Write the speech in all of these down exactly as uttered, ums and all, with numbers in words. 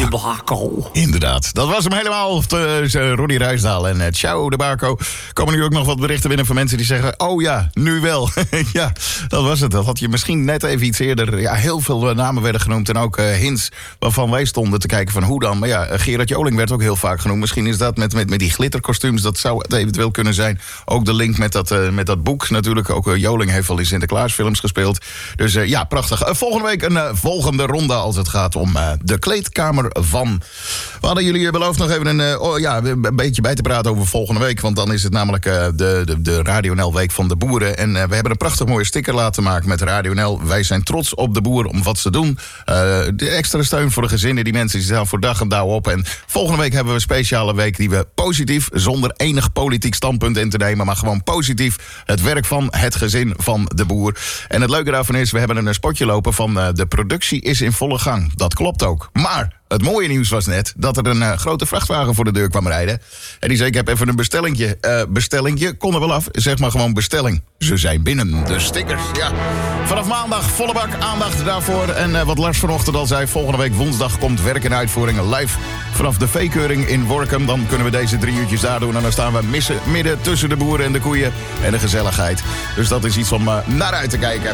de Baco. Inderdaad, dat was hem helemaal. Uh, Ronnie Ruisdaal en uh, Ciao de Baco. Komen nu ook nog wat berichten binnen van mensen die zeggen... oh ja, nu wel. Ja, dat was het. Dat had je misschien net even iets eerder... Ja, heel veel namen werden genoemd en ook uh, hints... waarvan wij stonden te kijken van hoe dan. Maar ja, Gerard Joling werd ook heel vaak genoemd. Misschien is dat met, met, met die glitterkostuums... dat zou het eventueel kunnen zijn. Ook de link met dat, uh, met dat boek natuurlijk. Ook uh, Joling heeft al in Sinterklaasfilms gespeeld. Dus uh, ja, prachtig. Uh, volgende week een uh, volgende ronde als het gaat om uh, de kleedkamer van... We hadden jullie beloofd nog even een, uh, oh, ja, een beetje bij te praten over volgende week. Want dan is het namelijk uh, de, de, de Radio N L Week van de Boeren. En uh, we hebben een prachtig mooie sticker laten maken met Radio N L. Wij zijn trots op de boer om wat ze doen. Uh, de extra steun voor de gezinnen. Die mensen die staan voor dag en dauw op. En volgende week hebben we een speciale week die we positief, zonder enig politiek standpunt in te nemen, maar gewoon positief het werk van het gezin van de boer. En het leuke daarvan is, we hebben een spotje lopen van uh, de productie is in volle gang. Dat klopt ook. Maar het mooie nieuws was net dat er een uh, grote vrachtwagen voor de deur kwam rijden. En die zei, ik heb even een bestellingje. Uh, bestellingje, kon er wel af. Zeg maar gewoon bestelling. Ze zijn binnen, de stickers, ja. Vanaf maandag volle bak aandacht daarvoor. En uh, wat Lars vanochtend al zei, volgende week woensdag komt werk en uitvoering live vanaf de veekeuring in Workum. Dan kunnen we deze drie uurtjes daar doen. En dan staan we missen, midden tussen de boeren en de koeien en de gezelligheid. Dus dat is iets om uh, naar uit te kijken.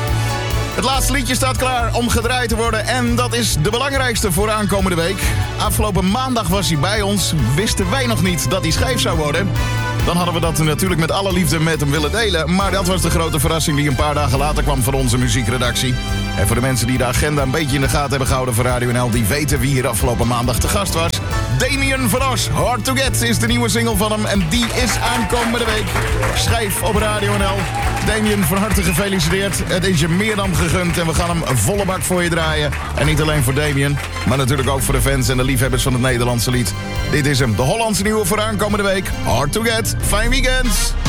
Het laatste liedje staat klaar om gedraaid te worden. En dat is de belangrijkste voor aankomende week. Afgelopen maandag was hij bij ons. Wisten wij nog niet dat hij schijf zou worden. Dan hadden we dat natuurlijk met alle liefde met hem willen delen. Maar dat was de grote verrassing die een paar dagen later kwam van onze muziekredactie. En voor de mensen die de agenda een beetje in de gaten hebben gehouden voor Radio N L... die weten wie hier afgelopen maandag te gast was. Damien van Os, Hard to Get is de nieuwe single van hem. En die is aankomende week. Schijf op Radio N L. Damien, van harte gefeliciteerd. Het is je meer dan gegund en we gaan hem volle bak voor je draaien. En niet alleen voor Damien, maar natuurlijk ook voor de fans en de liefhebbers van het Nederlandse lied. Dit is hem, de Hollandse nieuwe voor aankomende week. Hard to Get. Fijn weekend.